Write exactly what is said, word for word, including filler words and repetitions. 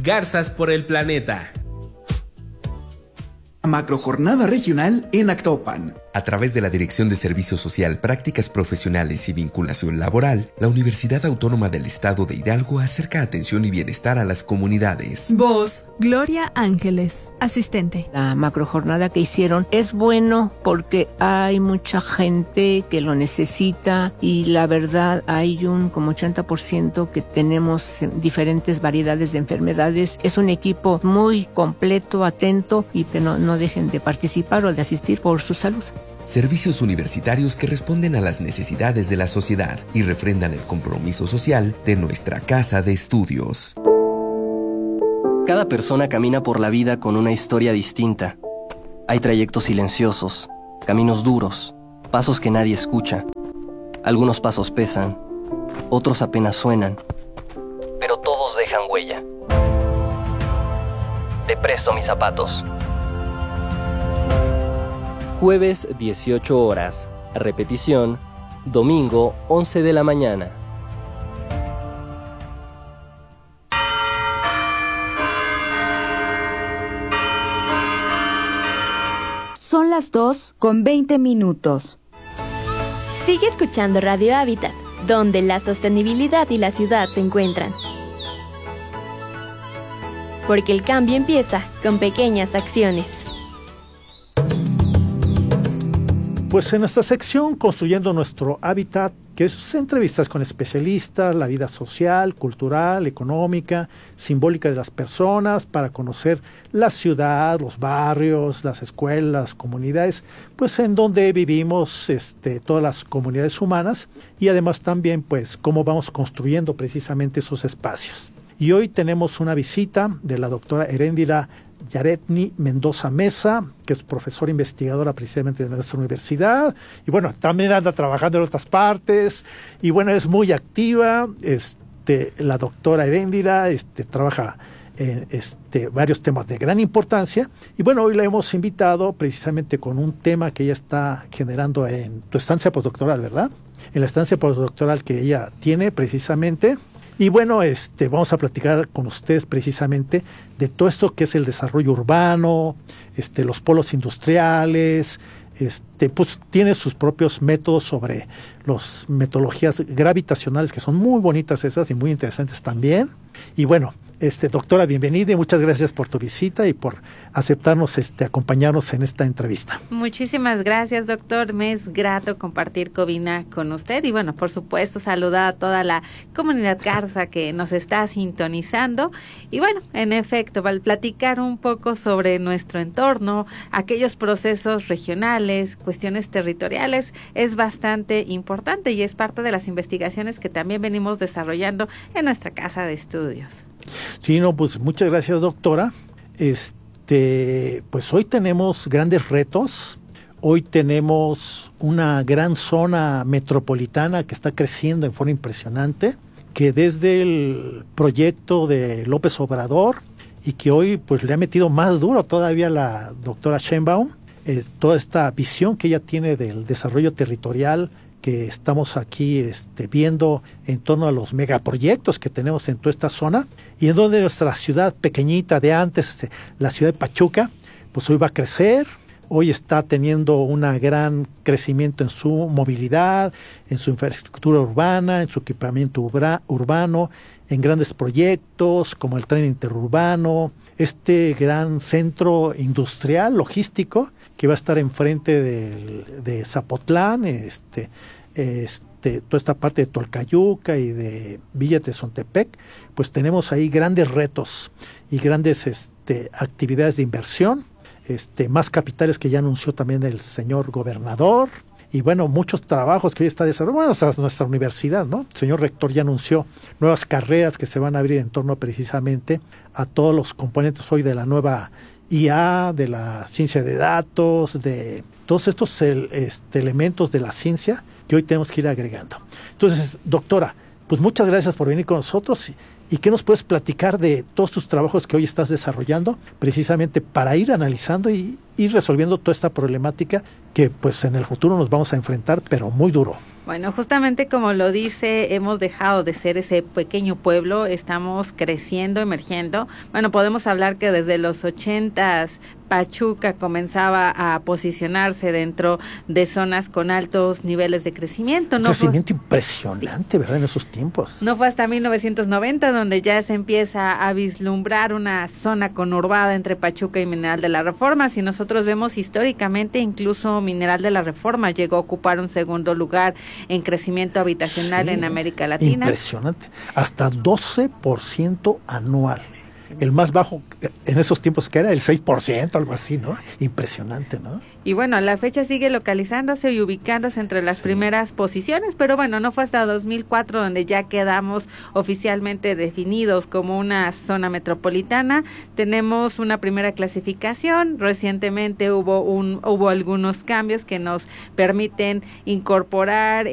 Garzas por el planeta. Macrojornada regional en Actopan. A través de la Dirección de Servicio Social, Prácticas Profesionales y Vinculación Laboral, la Universidad Autónoma del Estado de Hidalgo acerca atención y bienestar a las comunidades. Voz, Gloria Ángeles, asistente. La macrojornada que hicieron es bueno porque hay mucha gente que lo necesita y la verdad hay un como ochenta por ciento que tenemos diferentes variedades de enfermedades. Es un equipo muy completo, atento y que no, no dejen de participar o de asistir por su salud. Servicios universitarios que responden a las necesidades de la sociedad y refrendan el compromiso social de nuestra casa de estudios. Cada persona camina por la vida con una historia distinta. Hay trayectos silenciosos, caminos duros, pasos que nadie escucha. Algunos pasos pesan, otros apenas suenan, pero todos dejan huella. Te presto mis zapatos. Jueves dieciocho horas. Repetición, domingo once de la mañana. Son las dos con veinte minutos. Sigue escuchando Radio Hábitat, donde la sostenibilidad y la ciudad se encuentran. Porque el cambio empieza con pequeñas acciones. Pues en esta sección, Construyendo Nuestro Hábitat, que es entrevistas con especialistas, la vida social, cultural, económica, simbólica de las personas, para conocer la ciudad, los barrios, las escuelas, comunidades, pues en donde vivimos este, todas las comunidades humanas, y además también pues cómo vamos construyendo precisamente esos espacios. Y hoy tenemos una visita de la doctora Heréndira Yaretni Mendoza Mesa, que es profesora investigadora precisamente de nuestra universidad, y bueno, también anda trabajando en otras partes, y bueno, es muy activa. Este, la doctora Heréndira este, trabaja en este, varios temas de gran importancia, y bueno, hoy la hemos invitado precisamente con un tema que ella está generando en tu estancia postdoctoral, ¿verdad? En la estancia postdoctoral que ella tiene precisamente. Y bueno, este, vamos a platicar con ustedes precisamente de todo esto que es el desarrollo urbano, este, los polos industriales, este, pues tiene sus propios métodos sobre las metodologías gravitacionales, que son muy bonitas esas y muy interesantes también. Y bueno, este, doctora, bienvenida y muchas gracias por tu visita y por aceptarnos, este, acompañarnos en esta entrevista. Muchísimas gracias, doctor. Me es grato compartir cabina con usted y bueno, por supuesto, saludar a toda la comunidad Garza que nos está sintonizando. Y bueno, en efecto, al platicar un poco sobre nuestro entorno, aquellos procesos regionales, cuestiones territoriales, es bastante importante y es parte de las investigaciones que también venimos desarrollando en nuestra casa de estudios. Sí, no, pues muchas gracias, doctora. Este, pues hoy tenemos grandes retos. Hoy tenemos una gran zona metropolitana que está creciendo en forma impresionante, que desde el proyecto de López Obrador y que hoy pues le ha metido más duro todavía la doctora Sheinbaum, eh, toda esta visión que ella tiene del desarrollo territorial que estamos aquí este, viendo en torno a los megaproyectos que tenemos en toda esta zona, y en donde nuestra ciudad pequeñita de antes, este, la ciudad de Pachuca, pues hoy va a crecer. Hoy está teniendo un gran crecimiento en su movilidad, en su infraestructura urbana, en su equipamiento ubra, urbano, en grandes proyectos como el tren interurbano, este gran centro industrial, logístico, que va a estar enfrente de, de Zapotlán, este, este, toda esta parte de Tolcayuca y de Villa Tezontepec, pues tenemos ahí grandes retos y grandes este, actividades de inversión, este, más capitales que ya anunció también el señor gobernador, y bueno, muchos trabajos que hoy está desarrollando, bueno, hasta nuestra universidad, ¿no? El señor rector ya anunció nuevas carreras que se van a abrir en torno precisamente a todos los componentes hoy de la nueva I A, de la ciencia de datos, de todos estos el, este, elementos de la ciencia que hoy tenemos que ir agregando. Entonces, doctora, pues muchas gracias por venir con nosotros. ¿Y, y qué nos puedes platicar de todos tus trabajos que hoy estás desarrollando precisamente para ir analizando y ir resolviendo toda esta problemática que pues en el futuro nos vamos a enfrentar, pero muy duro? Bueno, justamente como lo dice, hemos dejado de ser ese pequeño pueblo, estamos creciendo, emergiendo. Bueno, podemos hablar que desde los ochentas Pachuca comenzaba a posicionarse dentro de zonas con altos niveles de crecimiento. Un no crecimiento fue, impresionante, ¿verdad? En esos tiempos. No fue hasta mil novecientos noventa donde ya se empieza a vislumbrar una zona conurbada entre Pachuca y Mineral de la Reforma. Si nosotros vemos históricamente, incluso Mineral de la Reforma llegó a ocupar un segundo lugar en crecimiento habitacional, sí, en América Latina. Impresionante. Hasta doce por ciento anual. El más bajo en esos tiempos que era el seis por ciento, algo así, ¿no? Impresionante, ¿no? Y bueno, la fecha sigue localizándose y ubicándose entre las sí. primeras posiciones, pero bueno, no fue hasta dos mil cuatro donde ya quedamos oficialmente definidos como una zona metropolitana. Tenemos una primera clasificación, recientemente hubo un hubo algunos cambios que nos permiten incorporar